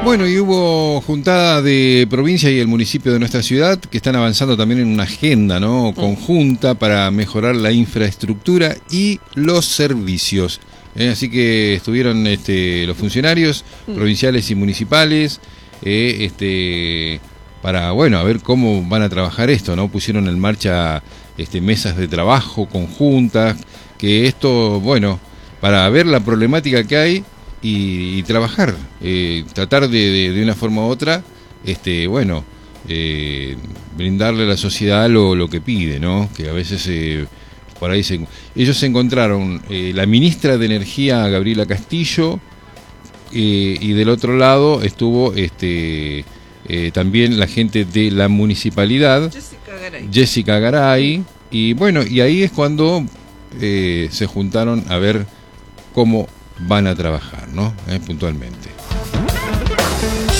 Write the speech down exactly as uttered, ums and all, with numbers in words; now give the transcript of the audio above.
Bueno, y hubo juntada de provincia y el municipio de nuestra ciudad que están avanzando también en una agenda, ¿no?, conjunta para mejorar la infraestructura y los servicios. Eh, así que estuvieron este, los funcionarios provinciales y municipales eh, este, para, bueno, a ver cómo van a trabajar esto, ¿no? Pusieron en marcha este, mesas de trabajo conjuntas, que esto, bueno, para ver la problemática que hay y, y trabajar, eh, tratar de, de, de una forma u otra, este, bueno, eh, brindarle a la sociedad lo, lo que pide, ¿no? Que a veces eh, por ahí se, ellos se encontraron eh, la ministra de Energía, Gabriela Castillo, eh, y del otro lado estuvo este eh, también la gente de la municipalidad, Jessica Garay. Jessica Garay, y bueno, y ahí es cuando eh, se juntaron a ver cómo van a trabajar, ¿no? Eh, puntualmente.